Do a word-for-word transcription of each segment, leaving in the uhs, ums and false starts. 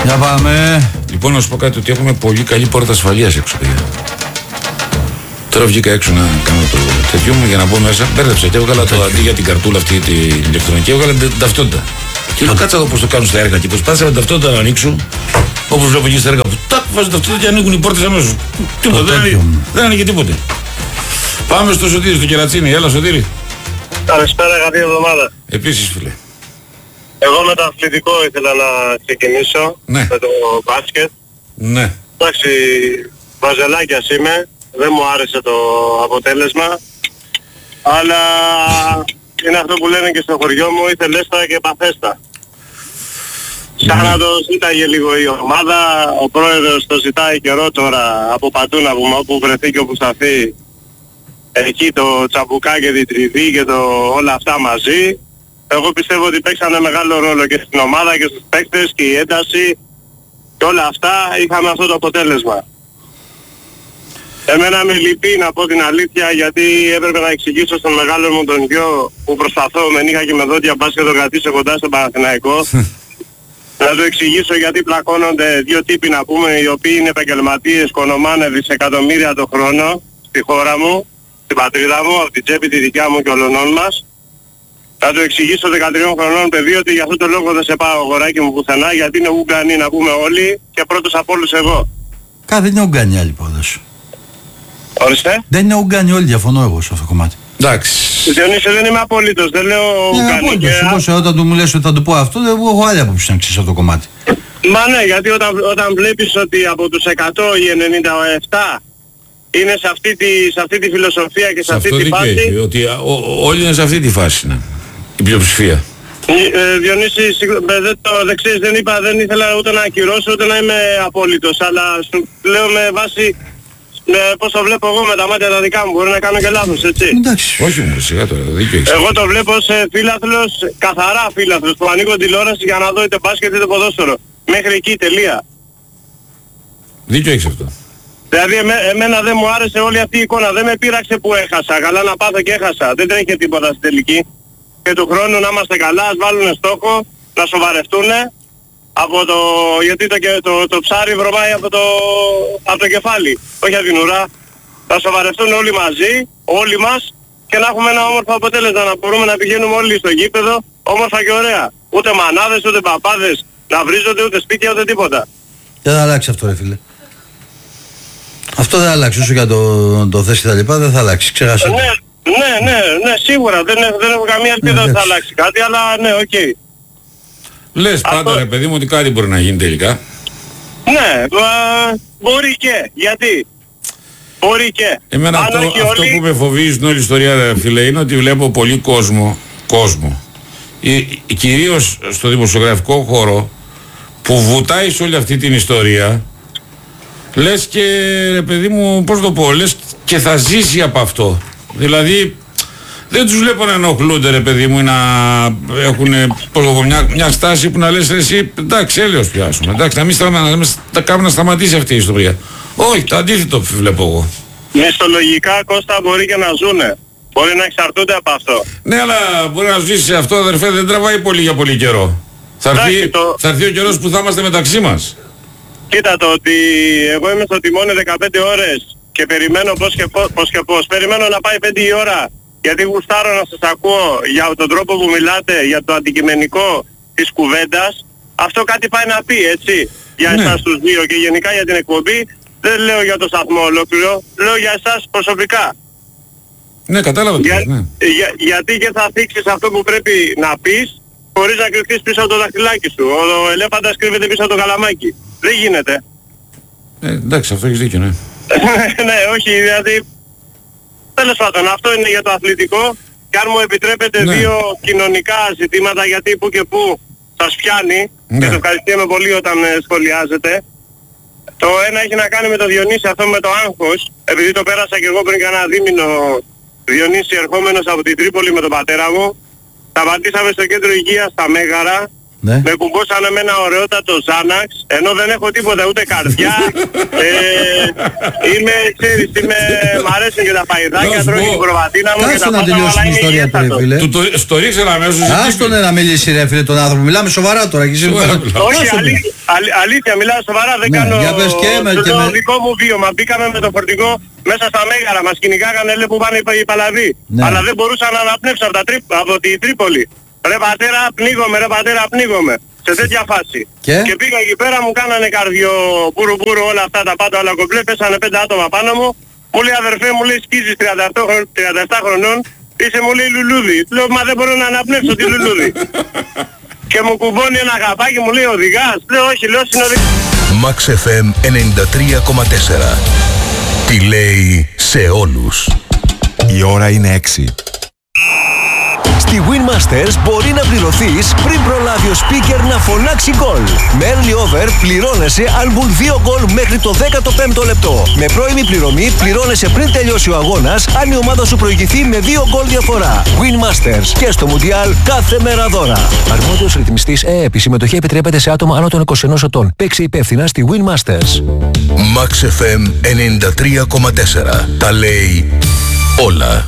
Για πάμε. Λοιπόν, να σου πω κάτι, ότι έχουμε πολύ καλή πόρτα ασφαλείας έξω, παιδιά. Τώρα βγήκα έξω να κάνω το τέτοιο μου για να μπω μέσα. Μπέρδεψα και έβγαλα το αντί για την καρτούλα αυτή την ηλεκτρονική, έβγαλα την ταυτότητα. Και λέω, κάτσα εδώ πώς το κάνουν στα έργα. Και προσπάθησα με την ταυτότητα να ανοίξω. Όπως βλέπω εκεί στα έργα που τάκ, βάζω ταυτότητα και ανοίγουν οι πόρτες αμέσως. Τίποτα, δεν, ανοίγει, δεν ανοίγει τίποτε. Πάμε στο Σωτήρι, στο Κερατσίνι. Έλα, Σωτήρι. Καλησπέρα, καλή εβδομάδα. Επίσης, φίλε. Εγώ με το αθλητικό ήθελα να ξεκινήσω, ναι. με το μπάσκετ. Ναι. Εντάξει, βαζελάκιας είμαι, δεν μου άρεσε το αποτέλεσμα, αλλά είναι αυτό που λένε και στο χωριό μου, ήθελέστα και παθέστα. Σαν να το ζήταγε λίγο η ομάδα, ο πρόεδρος το ζητάει καιρό τώρα από παντού να πούμε, όπου βρεθεί και όπου σταθεί. Εκεί το τσαμπουκά και την τριβή και το όλα αυτά μαζί. Εγώ πιστεύω ότι παίξανε μεγάλο ρόλο και στην ομάδα και στους παίκτες και η ένταση και όλα αυτά είχαμε αυτό το αποτέλεσμα. Εμένα με λυπεί να πω την αλήθεια, γιατί έπρεπε να εξηγήσω στον μεγάλο μου τον γιο που προσπαθώ με νύχα και με δόντια πας και το κρατήσω κοντά στον Παναθηναϊκό. Να του εξηγήσω γιατί πλακώνονται δύο τύποι να πούμε, οι οποίοι είναι επαγγελματίες, κονομάνε δισεκατομμύρια το χρόνο στη χώρα μου, στην πατρίδα μου, από την τσέπη τη δικιά μου και ολονών μας. Να του εξηγήσω δεκατριών χρονών παιδί ότι για αυτό το λόγο δεν σε πάω αγοράκι μου πουθενά, γιατί είναι Ούγκανοι να πούμε όλοι και πρώτος από όλους εγώ. Κα, δεν είναι Ούγκανοι άλλοι πόδες. Ορίστε. Δεν είναι Ούγκανοι όλοι, διαφωνώ εγώ σε αυτό το κομμάτι. Εντάξει. Διονύση, δεν είμαι απόλυτος, δεν λέω Ούγκανοι. Και... Όπως όταν του μου λες ότι θα του πω αυτό, δεν έχω άλλη άποψη να ξέρεις αυτό το κομμάτι. Μα ναι, γιατί όταν, όταν βλέπεις ότι από τους εκατό οι ενενήντα επτά είναι σε αυτή τη, σε αυτή τη φιλοσοφία και σε, σε αυτή τη φάση. Έχει, ότι ο, ο, όλοι είναι σε αυτή τη φάση, ναι. Η πλειοψηφία. Ε, Διονύση, δεν, το, δεν ξέρεις, δεν είπα, δεν ήθελα ούτε να ακυρώσω ούτε να είμαι απόλυτος, αλλά σου λέω με βάση με πώς το βλέπω εγώ με τα μάτια τα δικά μου, μπορεί να κάνω και λάθος, έτσι. Εντάξει. Όχι μου, σιγά τώρα, δίκιο έχεις. Εγώ το βλέπω σε φίλαθλος, καθαρά φίλαθλος, που ανοίγω τηλεόραση για να δω είτε μπάσκετ είτε ποδόσφαιρο. Μέχρι εκεί, τελεία. Δίκιο έχεις αυτό. Δηλαδή εμέ, εμένα δεν μου άρεσε όλη αυτή η εικόνα, δεν με πείραξε που έχασα, καλά να πάθω και έχασα, δεν τρέχει τίποτα στην τελική. Και του χρόνου να είμαστε καλά, ας βάλουν στόχο, να σοβαρευτούνε, από το, γιατί το, το, το ψάρι βρωμάει από το, από το κεφάλι, όχι από την ουρά. Να σοβαρευτούν όλοι μαζί, όλοι μας, και να έχουμε ένα όμορφο αποτέλεσμα, να μπορούμε να πηγαίνουμε όλοι στο γήπεδο, όμορφα και ωραία. Ούτε μανάδες, ούτε παπάδες να βρίζονται, ούτε σπίτια, ούτε τίποτα. Δεν θα αλλάξει αυτό ρε φίλε. Αυτό δεν θα αλλάξει, όσο για το, το θες και τα λοιπά δεν θα αλλάξει, ξέχασε. Ναι, ναι, ναι, ναι, σίγουρα, δεν, δεν έχω καμία ελπίδα ότι θα αλλάξει κάτι, αλλά ναι, οκ. Okay. Λες πάντα αυτό... ρε παιδί μου ότι κάτι μπορεί να γίνει τελικά. Ναι, α, μπορεί και, γιατί. Μπορεί και. Εμένα αυτό, αυτό όλοι... που με φοβίζει στην όλη ιστορία ρε φίλε είναι ότι βλέπω πολύ κόσμο, κόσμο. Η, η, κυρίως στο δημοσιογραφικό χώρο που βουτάει σε όλη αυτή την ιστορία. Λες και ρε παιδί μου, πώς το πω, λες και θα ζήσει από αυτό. Δηλαδή δεν τους βλέπω να ενοχλούνται ρε παιδί μου ή να έχουν πώς το πω, μια, μια στάση που να λες εσύ εντάξει έλεος πιάσουμε, εντάξει να μην τα κάνουμε να σταματήσει αυτή η ιστορία. Όχι, το αντίθετο βλέπω εγώ. Μισθολογικά Κώστα μπορεί και να ζουνε, μπορεί να εξαρτούνται από αυτό. Ναι, αλλά μπορεί να ζήσει σε αυτό αδερφέ, δεν τραβάει πολύ για πολύ καιρό. Θα έρθει, το... θα έρθει ο καιρός που θα είμαστε μεταξύ μας. Κοίτα το ότι εγώ είμαι στο τιμόνι δεκαπέντε ώρες και περιμένω πώς και πώς, πώς και πώς. Περιμένω να πάει πέντε η ώρα γιατί γουστάρω να σας ακούω για τον τρόπο που μιλάτε, για το αντικειμενικό της κουβέντας. Αυτό κάτι πάει να πει, έτσι, για ναι. εσάς τους δύο και γενικά για την εκπομπή. Δεν λέω για το σταθμό ολόκληρο, λέω για εσάς προσωπικά. Ναι, κατάλαβα. Για, ναι. για, γιατί και θα θίξεις αυτό που πρέπει να πεις χωρίς να κρυφτείς πίσω από το δαχτυλάκι σου. Ο, ο ελέφαντας κρύβεται πίσω από το καλαμάκι. Δεν γίνεται. Ε, εντάξει, αυτό έχεις δίκιο, ναι. Ναι, όχι, δηλαδή... Τέλος πάντων, αυτό είναι για το αθλητικό. Και αν μου επιτρέπετε ναι. δύο κοινωνικά ζητήματα, γιατί που και που σας πιάνει, ναι. και το ευχαριστούμε πολύ όταν σχολιάζετε. Το ένα έχει να κάνει με το Διονύση, αυτό με το άγχος, επειδή το πέρασα και εγώ πριν κανένα δίμηνο, Διονύση, ερχόμενος από την Τρίπολη με τον πατέρα μου. Σταματήσαμε στο κέντρο υγείας στα Μέγαρα Ναι. Με κουμπώσανε με ένα ωραιότατο Xanax, ενώ δεν έχω τίποτα, ούτε καρδιά. ε, είμαι, ξέρεις, είμαι, μ' αρέσουν και τα παϊδάκια, τρώω και την προβατίνα μου και Κάτσε τα να πάντα, τελειώσει αλλά την είναι ιστορία του, ρε υγιέστατο. φίλε. Του το, στο ρίξε αμέσως. Άστον να μιλήσει, ρε φίλε, τον άνθρωπο. Μιλάμε σοβαρά τώρα. Και εσύ μου Σοβαρά φέρνεις- μιλάω. Όχι, Άσε αλή, με. αλή- αλήθεια, μιλάω σοβαρά, δεν Ναι, κάνω για πες και με- το και με- δικό μου βίωμα. Μπήκαμε με το φορτηγό μέσα στα Μέγαρα, μας κυνηγάγανε, λέει, που πάνε οι, οι Παλαβοί. Ναι. Αλλά δεν μπορούσα να αναπνεύσω από, τα τρί, από τη Τρίπολη. Ρε πατέρα, πνίγομαι, ρε πατέρα, πνίγομαι. Σε τέτοια φάση. Και? και πήγα εκεί πέρα, μου κάνανε καρδιο μπουρου μπουρου, όλα αυτά τα πάντα, όλα κομπλέ, πέσανε πέντε άτομα πάνω μου. Μου λέει, αδερφέ μου, λέει, σκίζεις τριάντα επτά χρονών, είσαι, μου λέει, λουλούδι. Του λέω, μα δεν μπορώ να αναπνεύσω τη λουλούδι. Και μου κουμπώνει ένα καπάκι, μου λέει, οδηγάς. Λέω, όχι, λέω, συνοδηγάς. Max εφ εμ ενενήντα τρία κόμμα τέσσερα. Τι λέει σε όλους. Η ώρα είναι έξι. Στη Winmasters μπορεί να πληρωθείς πριν προλάβει ο speaker να φωνάξει γκολ. Με early over πληρώνεσαι αν μπουν δύο γκολ μέχρι το δέκατο πέμπτο λεπτό. Με πρώιμη πληρωμή πληρώνεσαι πριν τελειώσει ο αγώνας αν η ομάδα σου προηγηθεί με δύο γκολ διαφορά. Winmasters και στο Μουντιάλ κάθε μέρα δώρα. Αρμόδιος ρυθμιστής ΕΕΠ. Η συμμετοχή επιτρέπεται σε άτομα άνω των είκοσι ενός ετών. Παίξε υπεύθυνα στη Winmasters. Max εφ εμ ενενήντα τρία κόμμα τέσσερα. Τα λέει όλα.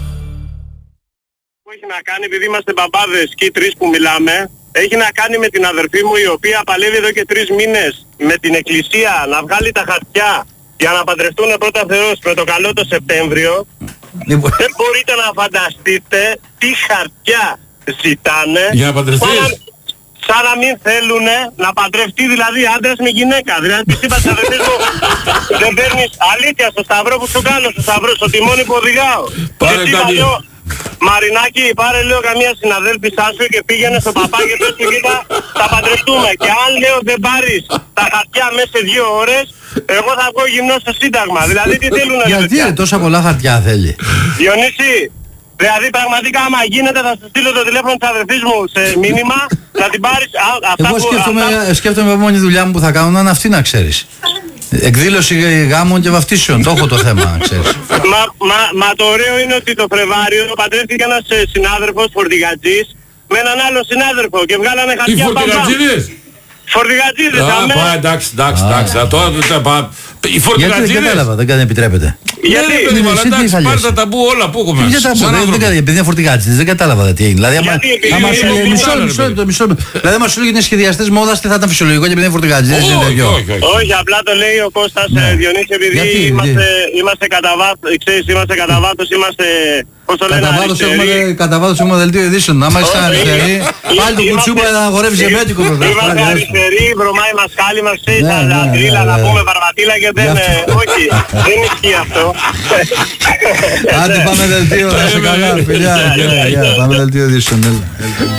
Που έχει να κάνει, επειδή είμαστε μπαμπάδες και οι τρεις που μιλάμε, έχει να κάνει με την αδερφή μου η οποία παλεύει εδώ και τρεις μήνες με την εκκλησία να βγάλει τα χαρτιά για να παντρευτούν πρώτα Θεός με το καλό το Σεπτέμβριο. Λοιπόν, Δεν μπορείτε να φανταστείτε τι χαρτιά ζητάνε. Για να παντρευτείς. Σαν να- Σαν να μην θέλουν να παντρευτεί δηλαδή άντρας με γυναίκα. Δηλαδή της είπα της αδερφής μου, δεν παίρνεις αλήθεια στο σταυρό που σου κάνω, στο σταυρό, στο τιμόνι που οδηγάω. Πάρε Και της είπα, κάτι. λέω, Μαρινάκη, πάρε λέω καμία συναδέλφισά σου και πήγαινε στο παπά και πες του κοίτα, θα παντρευτούμε. Και αν λέω δεν πάρεις τα χαρτιά μέσα σε δύο ώρες, εγώ θα βγω γυμνός στο Σύνταγμα. Δηλαδή τι θέλουν να γιατί ρε, τόσα πολλά χαρτιά θέλει. Διονύση, δηλαδή πραγματικά άμα γίνεται θα σου στείλω το τηλέφωνο της αδερφής μου σε μήνυμα, να την πάρεις α, αυτά Εγώ που... σκέφτομαι, αυτά- σκέφτομαι η μόνη δουλειά μου που θα κάνω να είναι αυτή, να ξέρεις. Εκδήλωση γάμων και βαφτίσεων. Το έχω το θέμα, να ξέρεις. Μα, μα, μα το ωραίο είναι ότι το Φρεβάριο παντρεύτηκε ένας ε, συνάδελφος φορτηγατζής με έναν άλλο συνάδελφο και βγάλανε Τι χαρτιά μπαμπά. φορτηγατζίδες. Φορτηγατζίδες, Α, αμέ. πά, εντάξει, εντάξει, εντάξει. Α, Τώρα δεν τα πά- Οι Γιατί δεν φορτηγατζίδες. κατάλαβα, δεν δεν επιτρέπεται. Γιατί, Ναι, ρε παιδί μου, αλλά εσύ τι εντάξει, θα πάρε λες. τα ταμπού όλα που έχουμε. Για τα πω, Σαν δεν άνθρωποι. κατάλαβα, επειδή είναι φορτηγάτης, δεν κατάλαβα τι έγινε. Δηλαδή, άμα, Γιατί, επειδή άμα είναι σου λέει είναι μισό άλλο, λεπτό, ρε μισό λεπτό, μισό λεπτό. Δηλαδή, άμα σου λέει είναι σχεδιαστές μόδας, τι θα ήταν φυσιολογικό και επειδή είναι φορτηγάτης, δεν είναι Όχι, τέτοιο. όχι, όχι. όχι, απλά το λέει ο Κώστας Ναι. ε, Διονύση, επειδή Γιατί, είμαστε, είμαστε κατά βάθος, ξέρεις, είμαστε κατά βάθος, είμαστε, πώς το λένε, Κατά βάθος αριστεροί. έχουμε, κατά βάθος έχουμε δελτίο ειδήσεων. Άμα είσαι Όχι, αριστερή, είμαστε- πάλι το κουτσούπα να αγορεύεις εμέτικο βέβαια. Είμαστε αριστεροί, βρωμάει η μασκάλη μας, ξέρεις, Ναι, τα ναι, λατρίλα, ναι, να ναι. πούμε βαρβατήλα και δεν... Γι' αυτό. ε, Όχι, δεν ισχύει αυτό. Άντε πάμε δελτίο, να είσαι καλά, φιλιά. Γεια, γεια, πάμε δελτίο ειδήσεων. έλα, έλα.